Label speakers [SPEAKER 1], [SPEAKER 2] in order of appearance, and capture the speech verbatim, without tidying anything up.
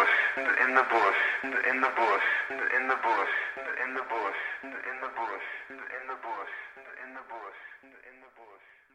[SPEAKER 1] bush, in the bush, in the bush, in the bush, in the bush, in the bush, in the bush, in the bush, in the bush.